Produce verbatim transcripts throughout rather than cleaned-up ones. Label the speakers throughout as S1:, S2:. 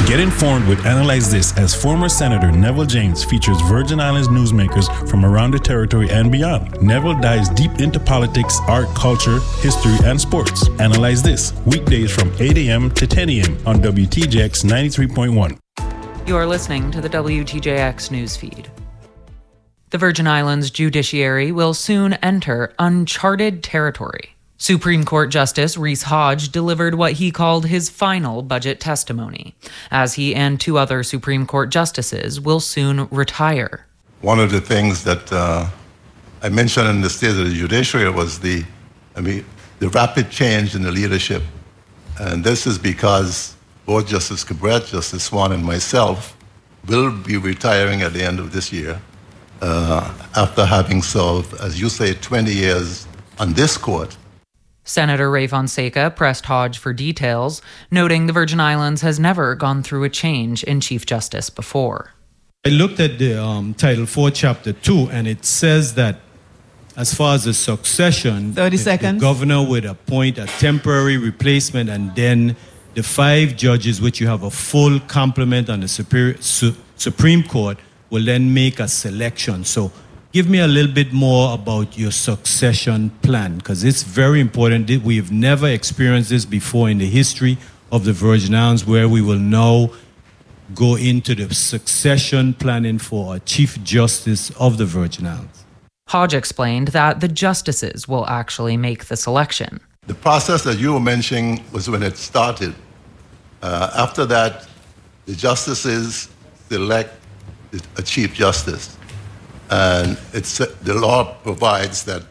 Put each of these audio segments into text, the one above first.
S1: Get informed with Analyze This as former Senator Neville James features Virgin Islands newsmakers from around the territory and beyond. Neville dives deep into politics, art, culture, history, and sports. Analyze This, weekdays from eight a.m. to ten a.m. on W T J X ninety-three point one.
S2: You are listening to the W T J X newsfeed. The Virgin Islands judiciary will soon enter uncharted territory. Supreme Court Justice Reese Hodge delivered what he called his final budget testimony, as he and two other Supreme Court justices will soon retire.
S3: One of the things that uh, I mentioned in the State of the Judiciary was the, I mean, the rapid change in the leadership. And this is because both Justice Cabret, Justice Swan, and myself will be retiring at the end of this year uh, after having served, as you say, twenty years on this court.
S2: Senator Ray Fonseca pressed Hodge for details, noting the Virgin Islands has never gone through a change in Chief Justice before.
S4: I looked at the um, Title four, Chapter two, and it says that as far as the succession,
S5: thirty
S4: the,
S5: seconds.
S4: the governor would appoint a temporary replacement, and then the five judges, which you have a full complement on the Superior, Su- Supreme Court, will then make a selection. So give me a little bit more about your succession plan, because it's very important. We've never experienced this before in the history of the Virgin Islands, where we will now go into the succession planning for a Chief Justice of the Virgin Islands.
S2: Hodge explained that the justices will actually make the selection.
S3: The process that you were mentioning was when it started. Uh, after that, the justices select a Chief Justice. And it's, the law provides that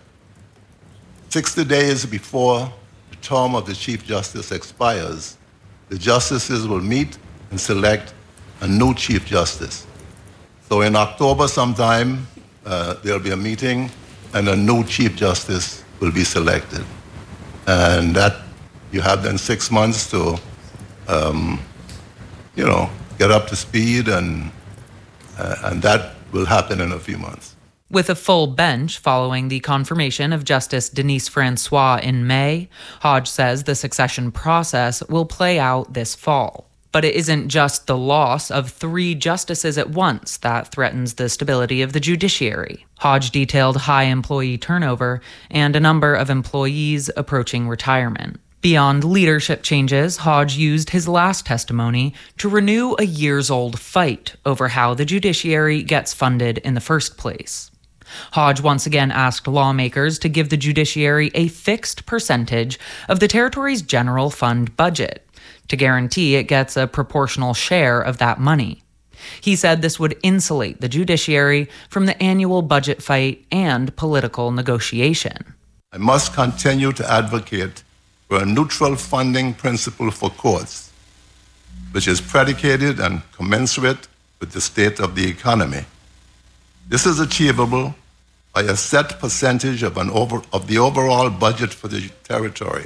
S3: sixty days before the term of the Chief Justice expires, the justices will meet and select a new Chief Justice. So in October sometime, uh, there'll be a meeting and a new Chief Justice will be selected. And that you have then six months to, um, you know, get up to speed, and uh, and that will happen in a few months.
S2: With a full bench following the confirmation of Justice Denise Francois in May, Hodge says the succession process will play out this fall. But it isn't just the loss of three justices at once that threatens the stability of the judiciary. Hodge detailed high employee turnover and a number of employees approaching retirement. Beyond leadership changes, Hodge used his last testimony to renew a years-old fight over how the judiciary gets funded in the first place. Hodge once again asked lawmakers to give the judiciary a fixed percentage of the territory's general fund budget to guarantee it gets a proportional share of that money. He said this would insulate the judiciary from the annual budget fight and political negotiation.
S3: I must continue to advocate for a neutral funding principle for courts, which is predicated and commensurate with the state of the economy. This is achievable by a set percentage of, an over, of the overall budget for the territory,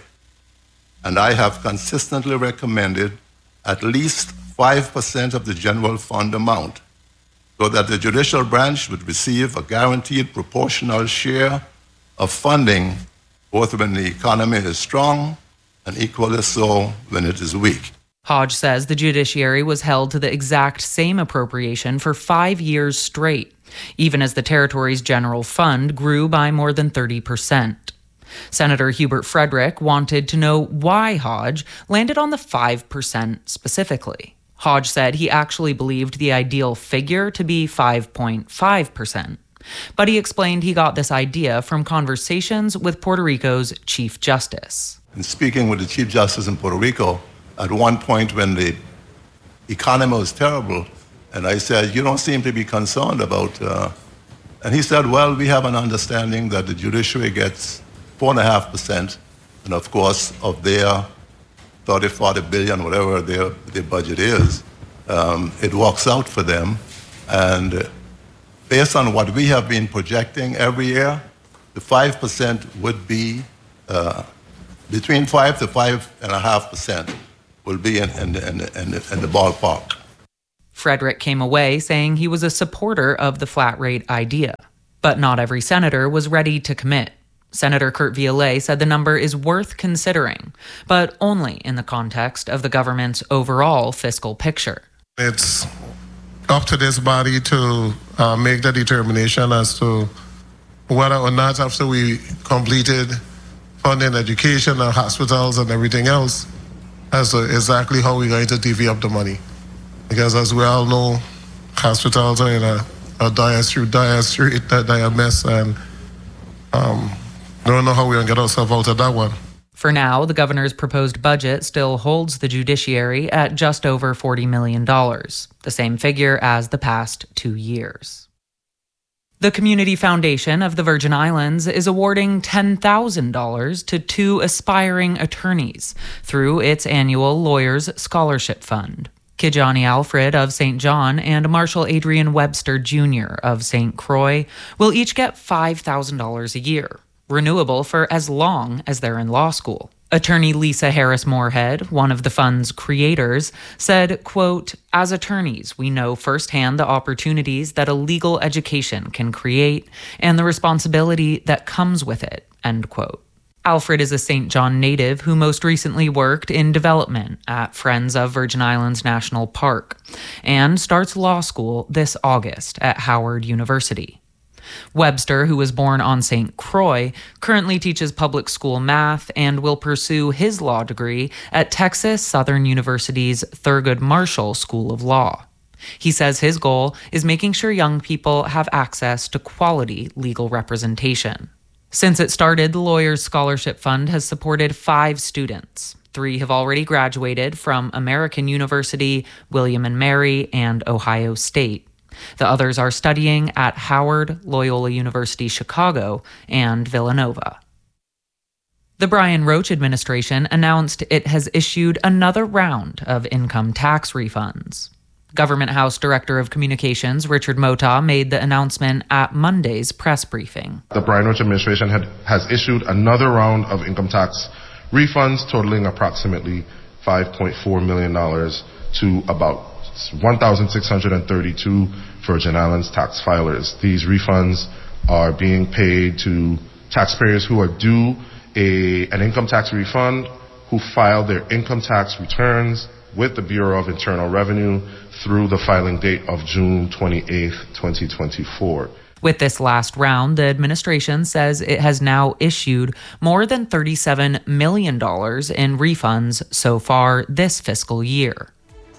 S3: and I have consistently recommended at least five percent of the general fund amount, so that the judicial branch would receive a guaranteed proportional share of funding, both when the economy is strong and equally so when it is weak.
S2: Hodge says the judiciary was held to the exact same appropriation for five years straight, even as the territory's general fund grew by more than thirty percent. Senator Hubert Frederick wanted to know why Hodge landed on the five percent specifically. Hodge said he actually believed the ideal figure to be five point five percent. But he explained he got this idea from conversations with Puerto Rico's Chief Justice.
S3: In speaking with the Chief Justice in Puerto Rico, at one point when the economy was terrible, and I said, you don't seem to be concerned about, uh, and he said, well, we have an understanding that the judiciary gets four and a half percent, and of course, of their thirty, forty billion, whatever their, their budget is, um, it works out for them. And based on what we have been projecting every year, the five percent would be uh, between five to five and a half percent will be in, in, in, in, in the ballpark.
S2: Frederick came away saying he was a supporter of the flat rate idea, but not every senator was ready to commit. Senator Kurt Violet said the number is worth considering, but only in the context of the government's overall fiscal picture.
S5: It's up to this body to uh, make the determination as to whether or not, after we completed funding education and hospitals and everything else, as to exactly how we're going to divvy up the money. Because as we all know, hospitals are in a, a dire street, dire street, a dire mess, and um, don't know how we're going to get ourselves out of that one.
S2: For now, the governor's proposed budget still holds the judiciary at just over forty million dollars, the same figure as the past two years. The Community Foundation of the Virgin Islands is awarding ten thousand dollars to two aspiring attorneys through its annual Lawyers Scholarship Fund. Kijani Alfred of Saint John and Marshall Adrian Webster Junior of Saint Croix will each get five thousand dollars a year, renewable for as long as they're in law school. Attorney Lisa Harris Moorhead, one of the fund's creators, said, quote, "As attorneys, we know firsthand the opportunities that a legal education can create and the responsibility that comes with it," end quote. Alfred is a Saint John native who most recently worked in development at Friends of Virgin Islands National Park and starts law school this August at Howard University. Webster, who was born on Saint Croix, currently teaches public school math and will pursue his law degree at Texas Southern University's Thurgood Marshall School of Law. He says his goal is making sure young people have access to quality legal representation. Since it started, the Lawyers Scholarship Fund has supported five students. Three have already graduated from American University, William and Mary, and Ohio State. The others are studying at Howard, Loyola University Chicago, and Villanova. The Brian Roach administration announced it has issued another round of income tax refunds. Government House Director of Communications Richard Mota made the announcement at Monday's press briefing.
S6: The Brian Roach administration had, has issued another round of income tax refunds totaling approximately five point four million dollars to about one thousand six hundred thirty-two Virgin Islands tax filers. These refunds are being paid to taxpayers who are due a, an income tax refund, who filed their income tax returns with the Bureau of Internal Revenue through the filing date of June twenty-eighth, twenty twenty-four.
S2: With this last round, the administration says it has now issued more than thirty-seven million dollars in refunds so far this fiscal year.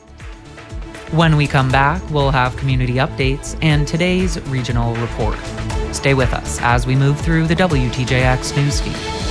S2: When we come back, we'll have community updates and today's regional report. Stay with us as we move through the W T J X newsfeed.